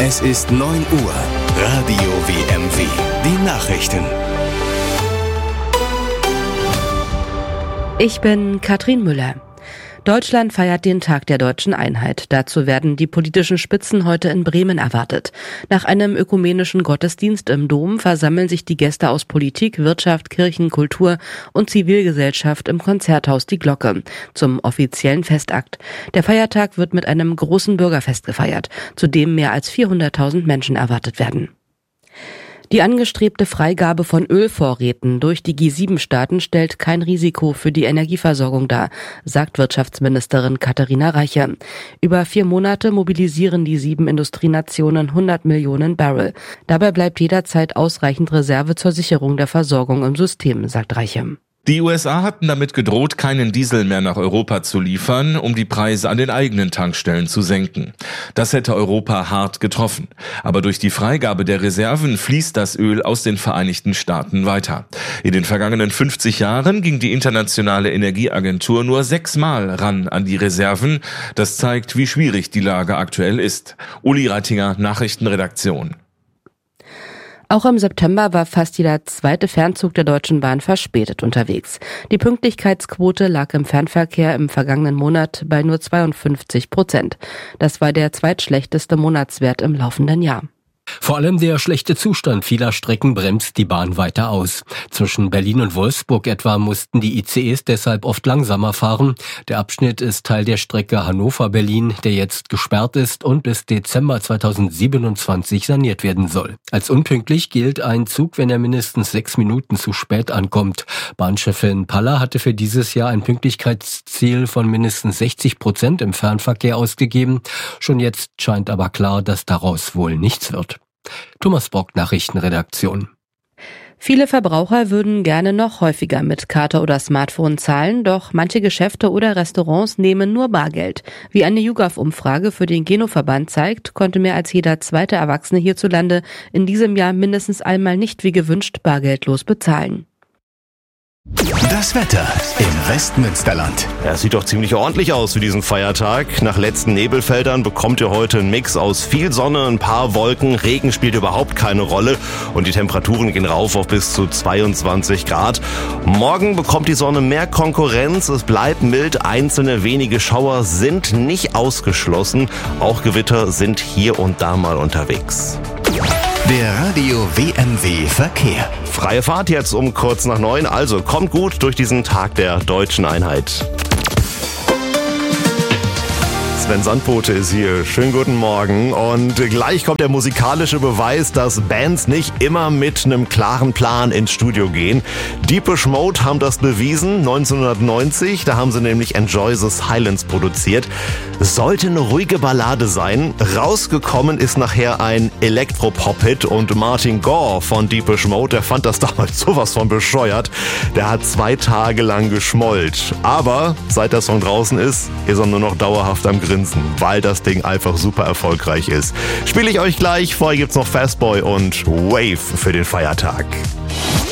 Es ist 9 Uhr. Radio WMW. Die Nachrichten. Ich bin Katrin Müller. Deutschland feiert den Tag der deutschen Einheit. Dazu werden die politischen Spitzen heute in Bremen erwartet. Nach einem ökumenischen Gottesdienst im Dom versammeln sich die Gäste aus Politik, Wirtschaft, Kirchen, Kultur und Zivilgesellschaft im Konzerthaus Die Glocke zum offiziellen Festakt. Der Feiertag wird mit einem großen Bürgerfest gefeiert, zu dem mehr als 400.000 Menschen erwartet werden. Die angestrebte Freigabe von Ölvorräten durch die G7-Staaten stellt kein Risiko für die Energieversorgung dar, sagt Wirtschaftsministerin Katharina Reiche. Über 4 Monate mobilisieren die 7 Industrienationen 100 Millionen Barrel. Dabei bleibt jederzeit ausreichend Reserve zur Sicherung der Versorgung im System, sagt Reiche. Die USA hatten damit gedroht, keinen Diesel mehr nach Europa zu liefern, um die Preise an den eigenen Tankstellen zu senken. Das hätte Europa hart getroffen. Aber durch die Freigabe der Reserven fließt das Öl aus den Vereinigten Staaten weiter. In den vergangenen 50 Jahren ging die Internationale Energieagentur nur 6-mal ran an die Reserven. Das zeigt, wie schwierig die Lage aktuell ist. Uli Reitinger, Nachrichtenredaktion. Auch im September war fast jeder zweite Fernzug der Deutschen Bahn verspätet unterwegs. Die Pünktlichkeitsquote lag im Fernverkehr im vergangenen Monat bei nur 52%. Das war der zweitschlechteste Monatswert im laufenden Jahr. Vor allem der schlechte Zustand vieler Strecken bremst die Bahn weiter aus. Zwischen Berlin und Wolfsburg etwa mussten die ICEs deshalb oft langsamer fahren. Der Abschnitt ist Teil der Strecke Hannover-Berlin, der jetzt gesperrt ist und bis Dezember 2027 saniert werden soll. Als unpünktlich gilt ein Zug, wenn er mindestens 6 Minuten zu spät ankommt. Bahnchefin Paller hatte für dieses Jahr ein Pünktlichkeitsziel von mindestens 60% im Fernverkehr ausgegeben. Schon jetzt scheint aber klar, dass daraus wohl nichts wird. Thomas Bock, Nachrichtenredaktion. Viele Verbraucher würden gerne noch häufiger mit Karte oder Smartphone zahlen, doch manche Geschäfte oder Restaurants nehmen nur Bargeld. Wie eine YouGov-Umfrage für den Geno-Verband zeigt, konnte mehr als jeder zweite Erwachsene hierzulande in diesem Jahr mindestens einmal nicht wie gewünscht bargeldlos bezahlen. Das Wetter im Westmünsterland. Ja, es sieht doch ziemlich ordentlich aus für diesen Feiertag. Nach letzten Nebelfeldern bekommt ihr heute einen Mix aus viel Sonne, ein paar Wolken. Regen spielt überhaupt keine Rolle und die Temperaturen gehen rauf auf bis zu 22 Grad. Morgen bekommt die Sonne mehr Konkurrenz. Es bleibt mild. Einzelne wenige Schauer sind nicht ausgeschlossen. Auch Gewitter sind hier und da mal unterwegs. Der Radio WMW Verkehr. Freie Fahrt jetzt um kurz nach 9. Also kommt gut durch diesen Tag der deutschen Einheit. Sven Sandbote ist hier. Schönen guten Morgen. Und gleich kommt der musikalische Beweis, dass Bands nicht immer mit einem klaren Plan ins Studio gehen. Depeche Mode haben das bewiesen 1990. Da haben sie nämlich Enjoy the Silence produziert. Sollte eine ruhige Ballade sein. Rausgekommen ist nachher ein Elektropop-Hit und Martin Gore von Depeche Mode, der fand das damals sowas von bescheuert. Der hat 2 Tage lang geschmollt. Aber seit der Song draußen ist er nur noch dauerhaft am Grinsen, weil das Ding einfach super erfolgreich ist. Spiele ich euch gleich. Vorher gibt's noch Fastboy und Wave für den Feiertag.